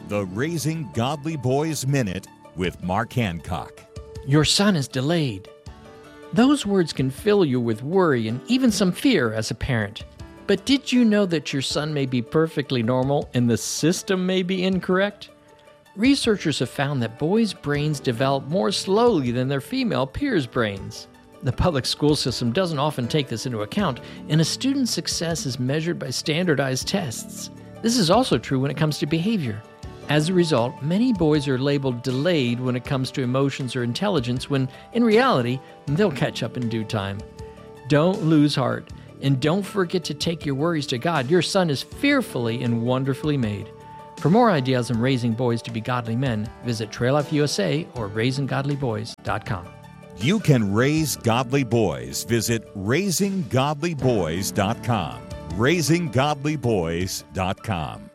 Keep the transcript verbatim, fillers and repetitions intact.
the Raising Godly Boys Minute with Mark Hancock. Your son is delayed. Those words can fill you with worry and even some fear as a parent. But did you know that your son may be perfectly normal and the system may be incorrect? Researchers have found that boys' brains develop more slowly than their female peers' brains. The public school system doesn't often take this into account, and a student's success is measured by standardized tests. This is also true when it comes to behavior. As a result, many boys are labeled delayed when it comes to emotions or intelligence, when, in reality, they'll catch up in due time. Don't lose heart, and don't forget to take your worries to God. Your son is fearfully and wonderfully made. For more ideas on raising boys to be godly men, visit Trail Life U S A or raising godly boys dot com. You can raise godly boys. Visit raising godly boys dot com. raising godly boys dot com.